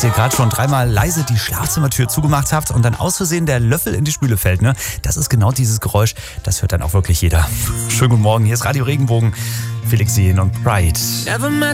ihr gerade schon dreimal leise die Schlafzimmertür zugemacht habt und dann aus Versehen der Löffel in die Spüle fällt, ne? Das ist genau dieses Geräusch, das hört dann auch wirklich jeder. Schönen guten Morgen, hier ist Radio Regenbogen, Felix Jähn und Pride.